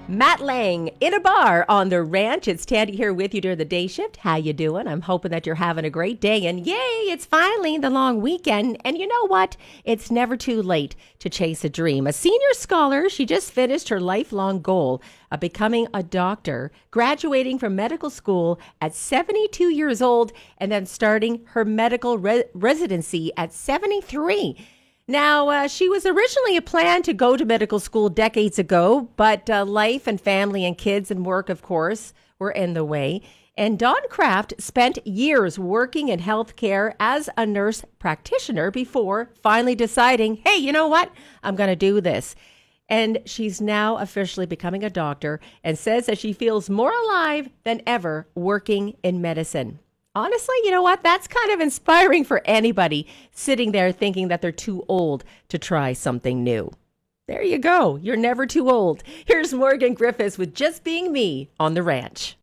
Matt Lang in a bar on the ranch. It's Tandy here with you during the day shift. How you doing? I'm hoping that you're having a great day. And yay, it's finally the long weekend. And you know what? It's never too late to chase a dream. A senior scholar, she just finished her lifelong goal of becoming a doctor, graduating from medical school at 72 years old, and then starting her medical residency at 73. Now, she was originally a plan to go to medical school decades ago, but life and family and kids and work, of course, were in the way. And Dawn Kraft spent years working in healthcare as a nurse practitioner before finally deciding, hey, you know what? I'm going to do this. And she's now officially becoming a doctor and says that she feels more alive than ever working in medicine. Honestly, you know what? That's kind of inspiring for anybody sitting there thinking that they're too old to try something new. There you go. You're never too old. Here's Morgan Griffiths with Just Being Me on the Ranch.